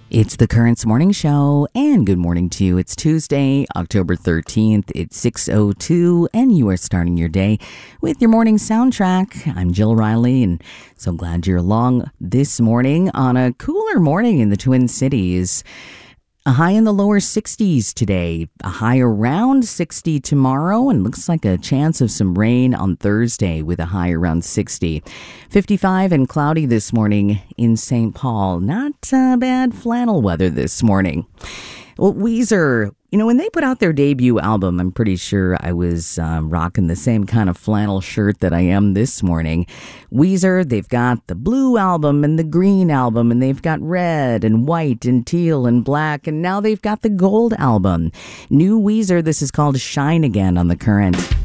It's the Currents Morning Show, and good morning to you. It's Tuesday, October 13th. It's 6:02, and you are starting your day with your morning soundtrack. I'm Jill Riley, and so glad you're along this morning on a cooler morning in the Twin Cities. A high in the lower 60s today, a high around 60 tomorrow, and looks like a chance of some rain on Thursday with a high around 60. 55 and cloudy this morning in St. Paul. Not bad flannel weather this morning. Well, Weezer, when they put out their debut album, I'm pretty sure I was rocking the same kind of flannel shirt that I am this morning. Weezer, they've got the blue album and the green album, and they've got red and white and teal and black, and now they've got the gold album. New Weezer, this is called Shine Again on The Current.